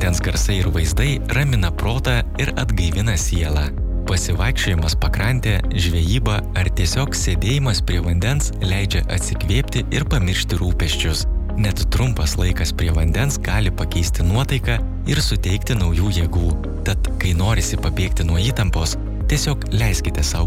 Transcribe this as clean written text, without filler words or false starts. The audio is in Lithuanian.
vandens garsai ir vaizdai ramina protą ir atgaivina sielą. Pasivaikščiojimas pakrantė, žvejyba ar tiesiog sėdėjimas prie vandens leidžia atsikvėpti ir pamiršti rūpesčius. Net trumpas laikas prie vandens gali pakeisti nuotaiką ir suteikti naujų jėgų. Tad, kai norisi pabėgti nuo įtampos, tiesiog leiskite sau